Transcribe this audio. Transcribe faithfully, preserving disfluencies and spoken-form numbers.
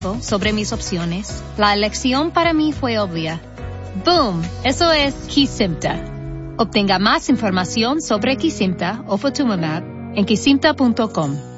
sobre mis opciones, la elección para mí fue obvia. ¡Boom! Eso es Kesimpta. Obtenga más información sobre Kesimpta o Ofatumumab en kesimpta punto com.